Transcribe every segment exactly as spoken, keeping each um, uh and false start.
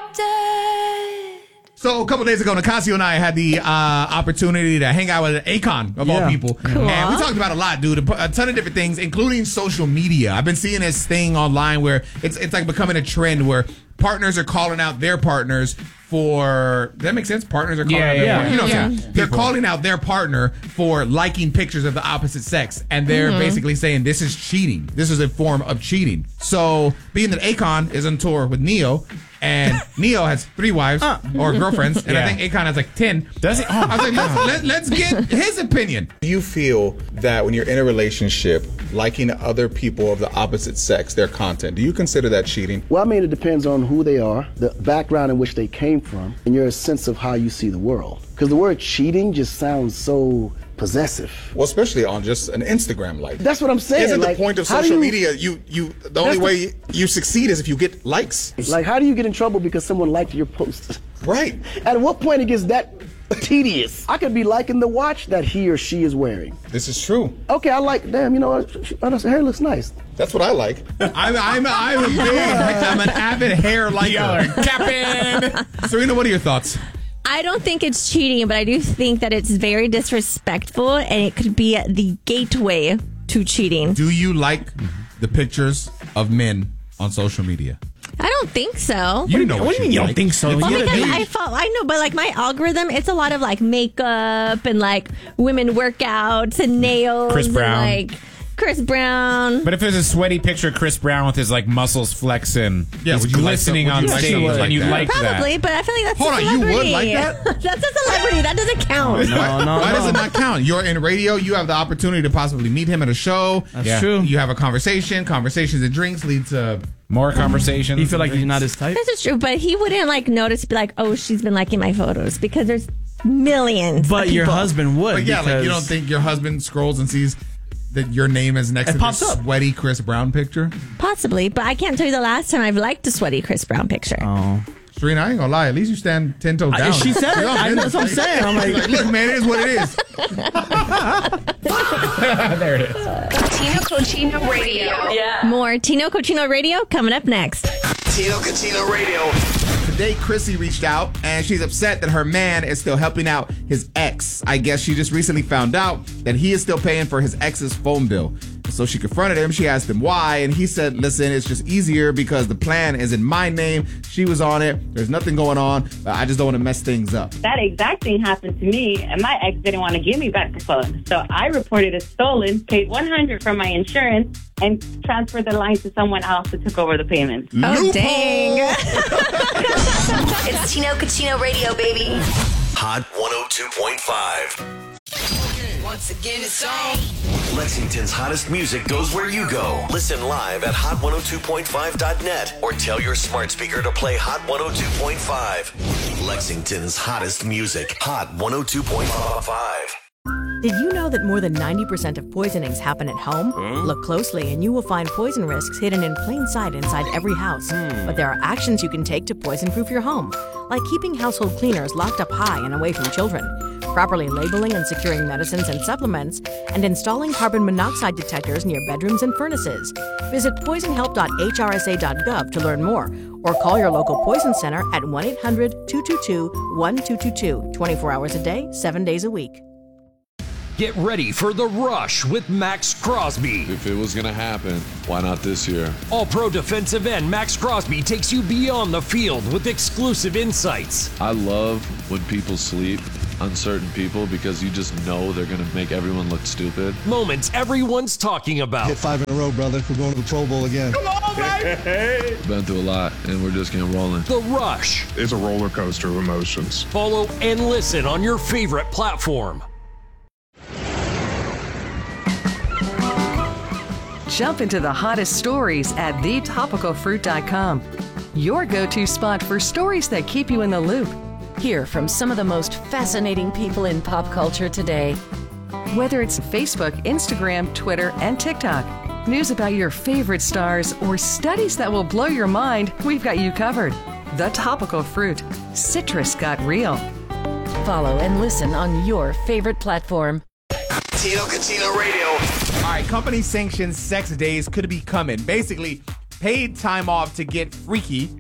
dead. So a couple days ago, Nicasio and I had the uh, opportunity to hang out with Akon, of Yeah. all people. Cool. And we talked about a lot, dude. A ton of different things, including social media. I've been seeing this thing online where it's it's like becoming a trend where partners are calling out their partners for... Does that make sense? Partners are calling Yeah, out their yeah, partner. You know what I'm yeah. saying? They're calling out their partner for liking pictures of the opposite sex. And they're basically saying this is cheating. This is a form of cheating. So being that Akon is on tour with Neo... And Neo has three wives or girlfriends, and Yeah. I think Akon has like ten. Does it? Oh, I was like, let's, let, let's get his opinion. Do you feel that when you're in a relationship, liking other people of the opposite sex, their content, do you consider that cheating? Well, I mean, it depends on who they are, the background in which they came from, and your sense of how you see the world. Because the word cheating just sounds so possessive. Well, especially on just an Instagram like. That's what I'm saying. Isn't like, the point of how do social you- media, you, you, the only the- way you succeed is if you get likes. Like, how do you get in trouble because someone liked your post? Right. At what point it gets that tedious? I could be liking the watch that he or she is wearing. This is true. Okay, I like, damn, you know what? Her hair looks nice. That's what I like. I'm, I'm, I'm a big, I'm an avid hair liker. Captain. Serena, what are your thoughts? I don't think it's cheating, but I do think that it's very disrespectful, and it could be the gateway to cheating. Do you like the pictures of men on social media? I don't think so. You know What do you mean you don't like. think so? Well, You because gotta I be- follow, I know, but like my algorithm, it's a lot of like makeup and like women workouts and nails. Chris Brown. And, like Chris Brown. But if there's a sweaty picture of Chris Brown with his like muscles flexing, Yeah, he's would you like glistening some- on would you like stage, someone and like you that? like Probably, that. but I feel like that's Hold a on, you celebrity. would like that? That's a celebrity. That doesn't count. No, no, Why no. does it not count? You're in radio. You have the opportunity to possibly meet him at a show. That's Yeah. true. You have a conversation. Conversations and drinks lead to... More conversations. You feel like he's not his type? This is true, but he wouldn't like notice, be like, oh, she's been liking my photos because there's millions. But of your people. husband would. But yeah, like you because- don't think your husband scrolls and sees that your name is next It to pops this up. sweaty Chris Brown picture? Possibly, but I can't tell you the last time I've liked a sweaty Chris Brown picture. Oh. Serena, I ain't gonna lie. At least you stand ten toes I- down. she said it. You know, I- that's what I'm saying. I'm like- look, man, it is what it is. There it is. Tino Cochino Radio. Yeah. More Tino Cochino Radio coming up next. Tino Cochino Radio. Today, Chrissy reached out and she's upset that her man is still helping out his ex. I guess she just recently found out that he is still paying for his ex's phone bill. So she confronted him. She asked him why, and he said, listen, it's just easier because the plan is in my name. She was on it. There's nothing going on. I just don't want to mess things up. That exact thing happened to me, and my ex didn't want to give me back the phone. So I reported it stolen, paid one hundred dollars from my insurance, and transferred the line to someone else that took over the payment. Oh, dang. It's Tino Cochino Radio, baby. Hot one oh two point five. Once again, it's on. Lexington's hottest music goes where you go. Listen live at hot one oh two point five dot net or tell your smart speaker to play Hot one oh two point five. Lexington's hottest music. Hot one oh two point five. Did you know that more than ninety percent of poisonings happen at home? Look closely and you will find poison risks hidden in plain sight inside every house. But there are actions you can take to poison-proof your home, like keeping household cleaners locked up high and away from children, properly labeling and securing medicines and supplements, and installing carbon monoxide detectors near bedrooms and furnaces. Visit poison help dot h r s a dot gov to learn more, or call your local poison center at one eight hundred two two two one two two two, twenty-four hours a day, seven days a week. Get ready for The Rush with Max Crosby. If it was going to happen, why not this year? All-Pro defensive end Max Crosby takes you beyond the field with exclusive insights. I love when people sleep on certain people because you just know they're going to make everyone look stupid. Moments everyone's talking about. Hit five in a row, brother. We're going to the Pro Bowl again. Come on, man! Been through a lot, and we're just getting rolling. The Rush. It's a roller coaster of emotions. Follow and listen on your favorite platform. Jump into the hottest stories at the topical fruit dot com. Your go-to spot for stories that keep you in the loop. Hear from some of the most fascinating people in pop culture today. Whether it's Facebook, Instagram, Twitter, and TikTok, news about your favorite stars, or studies that will blow your mind, we've got you covered. The Topical Fruit. Citrus got real. Follow and listen on your favorite platform. Tino Cochino Radio. All right, company sanctioned sex days could be coming. Basically, paid time off to get freaky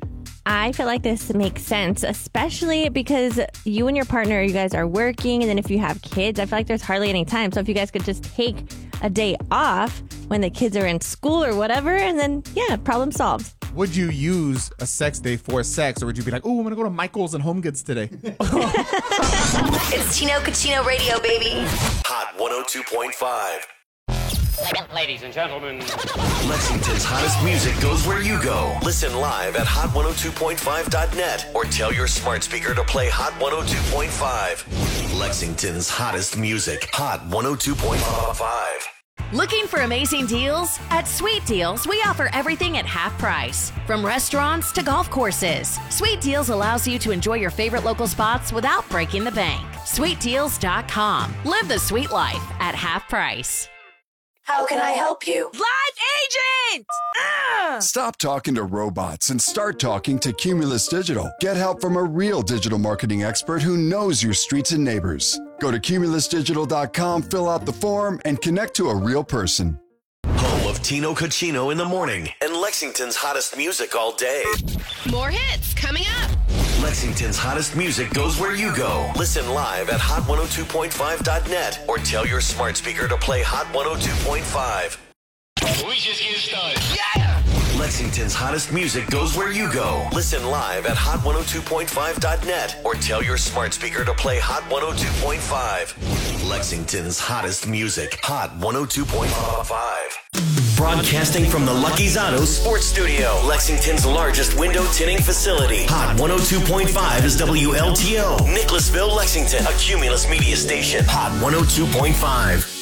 I feel like this makes sense, especially because you and your partner, you guys are working, and then if you have kids, I feel like there's hardly any time. So if you guys could just take a day off when the kids are in school or whatever, and then, yeah, problem solved. Would you use a sex day for sex, or would you be like, oh, I'm going to go to Michael's and Home Goods today? It's Chino Cucino Radio, baby. Hot one oh two point five. Ladies and gentlemen, Lexington's hottest music goes where you go. Listen live at hot one oh two point five dot net or tell your smart speaker to play Hot one oh two point five. Lexington's hottest music. Hot one oh two point five. Looking for amazing deals? At Sweet Deals, we offer everything at half price. From restaurants to golf courses, Sweet Deals allows you to enjoy your favorite local spots without breaking the bank. sweet deals dot com. Live the sweet life at half price. How can I help you? Live agent! Uh! Stop talking to robots and start talking to Cumulus Digital. Get help from a real digital marketing expert who knows your streets and neighbors. Go to cumulus digital dot com, fill out the form, and connect to a real person. Home of Tino Cucino in the morning and Lexington's hottest music all day. More hits coming up. Lexington's hottest music goes where you go. Listen live at hot one oh two point five dot net or tell your smart speaker to play Hot one oh two point five. we just getting started. Yeah! Lexington's hottest music goes where you go. Listen live at hot one oh two point five dot net or tell your smart speaker to play Hot one oh two point five. Lexington's hottest music. Hot one oh two point five. Broadcasting from the Lucky Zotto Sports Studio, Lexington's largest window tinting facility. Hot one oh two point five is W L T O, Nicholasville, Lexington, a Cumulus media station. Hot one oh two point five.